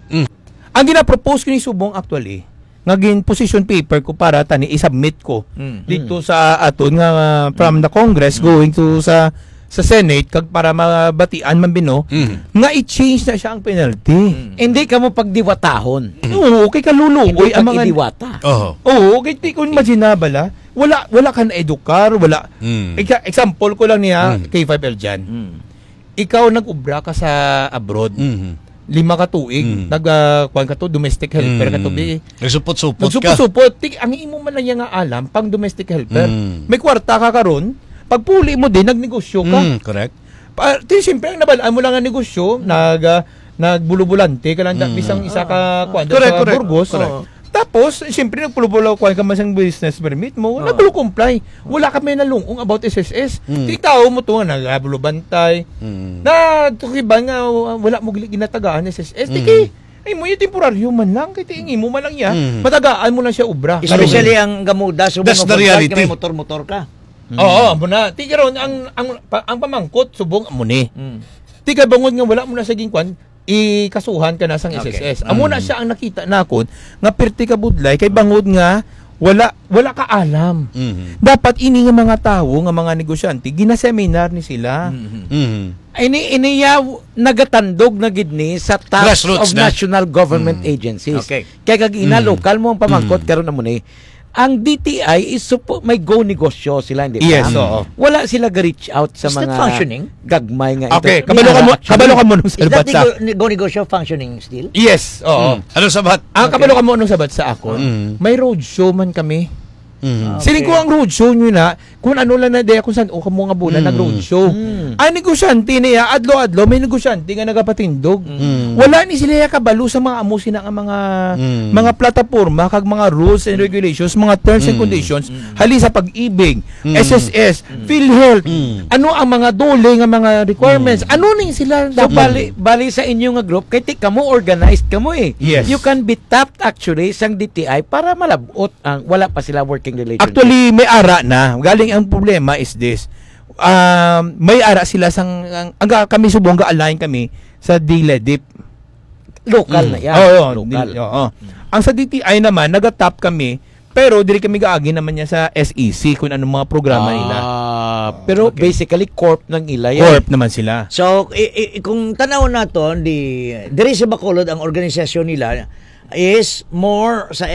Mm. Ang ginapropose ko ni Subong actually, ngaging position paper ko para tani i-submit ko dito sa aton nga from the Congress going to sa Senate kag para mabatian man bino nga i-change na siya ang penalty. Hindi ka mo pagdiwatahon. Oo, okay kaluluoy Hindi ang mga pag-idiwata. Oo, okay ti kun maginabala. Wala kan edukar, wala. Example ko lang niya kay 5L dyan. Ikaw nag-ubra ka sa abroad. 5 ka tuig, nag-kuan ka to, domestic helper ka to. Nagsupot-supot ka. Nagsupot-supot. Ang imo man lang niya nga alam, pang domestic helper. May kwarta ka karon, pag puli mo din, nagnegosyo ka. Correct. Siyempre, ang nabalaan mo lang ang negosyo, nagbulubulante ka lang, bisang isa ka kuan sa Burgos. Tapos, siyempre, nagpulubulaw kuan ka masang business permit mo, naglo-comply. Wala ka may nalungong about SSS. Titaw mo to, nagbulubantay. Tukiban nga, wala mo ginatagaan SSS. Ay mo yung temporaryo man lang, kaya tingin mo man lang yan. Matagaan mo lang siya ubra. Especially ang gamuda, That's the reality. May motor-motor ka. Oo, amo na. Tiga ron ang pamangkot subong amo ni. Tiga bangod nga wala mo na saging kwan, ikasuhan ka na sang SSS. Amo na siya ang nakita nakon nga perti ka budlay kay bangod nga wala ka alam. Dapat ini nga mga tawo nga mga negosyante ginaseminar ni sila. Iniya nagatandog na gidni sa task of national government agencies. Kaya kagina local mo ang pamangkot karon amo ni. Ang DTI is may go negosyo sila, hindi ba? Yes, oo. Wala sila ga-reach out sa Is mga that functioning? Gagmay nga ito. Okay, kabalo ka mo nung Is that sabat sa... go negosyo functioning still? Yes, oo. Ano sabat? Ang kabalo ka mo nung sabat sa ako, may roadshow man kami. Siling ko ang roadshow nyo na, kung ano lang na daya kung saan, o kamo nga bulan nag-roadshow. Ang negosyante niya, adlo-adlo, may negosyante nga nagapatindog. Wala ni sila kabalo sa mga amusin ng mga plataforma, kag mga rules and regulations, mga terms and conditions, hali sa pag-ibig, SSS, PhilHealth, ano ang mga dole nga mga requirements, ano ni sila So, bali sa inyo nga group, kay ti kamo organized kamo eh. Yes. You can be tapped actually sang DTI para malabot ang wala pa sila working relationship. Actually, may ara na. Galing ang problema is this. May ara sila sang kami subong ga-align kami sa DLEDIP. Local na yan. Local. Ang sa DTI naman, nag-tap kami, pero dili kami gaagi naman niya sa SEC kung anong mga programa nila. Pero basically corp ng ila yan. Corp naman sila. So, kung tanaw naton, diri sa Bacolod, ang organisasyon nila is more sa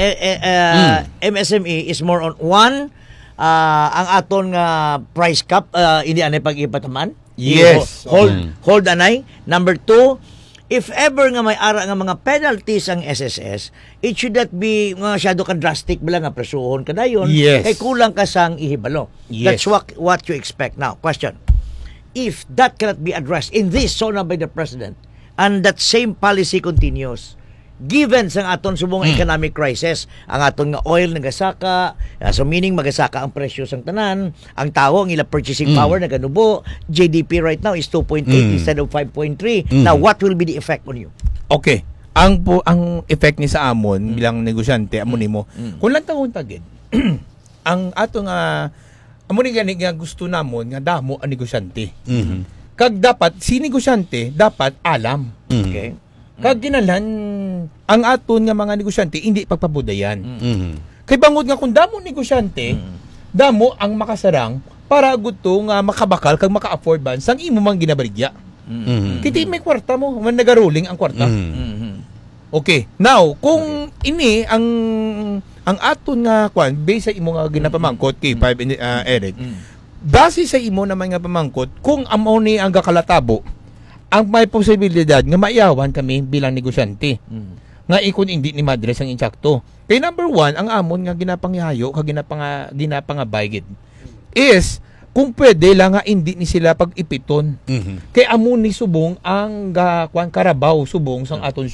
MSME is more on one ang aton nga price cap hindi anay pag-ipataman. Yes. Hold anay. Number 2, if ever nga may ara nga mga penalties ang SSS, it should not be nga masyado ka drastic bala nga presuhon kadayon kay kulang ka sang ihibalo. Yes. That's what you expect. Now, question. If that cannot be addressed in this SONA by the President and that same policy continues, given sa aton subong economic crisis, ang aton nga oil nagasaka, so meaning magasaka ang presyo sang tanan, ang tao ang ila purchasing power naganubo, GDP right now is 2.8 instead of 5.3. Now what will be the effect on you? Okay. Ang effect ni sa amon bilang negosyante amo nimo. Kung lang taon tagid. Ang ato nga amo ni gani nga gusto namon nga damo ang negosyante. Kag dapat si negosyante dapat alam. Okay? Kag kinahanglan ang aton nga mga negosyante hindi pagpabudayan. Kay bangod nga kung damo negosyante, damo ang makasarang para gusto nga makabakal kag maka-afford ban sang imo mang ginabaligya. Kiti may kwarta mo, man nagaruling ang kwarta. Okay. Now, kung ini ang aton nga kwan based sa imo nga ginapamangkot kay 5 Eric. Base sa imo naman nga pamangkot kung amo ni ang gakalatabo ang may posibilidad nga maiyawan kami bilang negosyante. Nga ikon hindi ni madres ang insakto. Kay number 1, ang amon nga ginapangyayo kag ginapangabay is kung pwede lang nga hindi ni sila pag-ipiton. Kay amon ni subong ang karabaw subong sang aton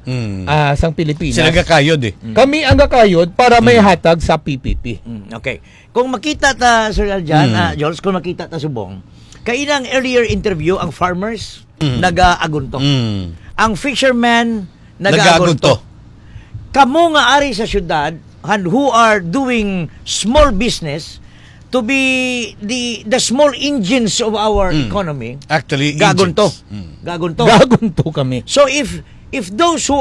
sang Pilipinas. Sila gakayod eh. Kami ang gakayod para may hatag sa PPP. Okay. Kung makita ta Sir Aljan, Jules, kung makita ta subong, kainang earlier interview ang farmers nag-aagunto. Ang fishermen nag-aagunto. Kamo nga ari sa syudad and who are doing small business to be the small engines of our economy. Actually, gagunto. Gagunto kami. So if those who